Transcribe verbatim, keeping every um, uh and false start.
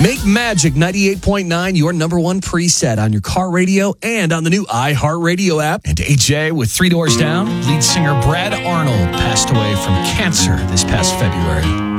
Make Magic ninety-eight point nine your number one preset on your car radio and on the new iHeartRadio app. And A J with Three Doors Down, lead singer Brad Arnold passed away from cancer this past February.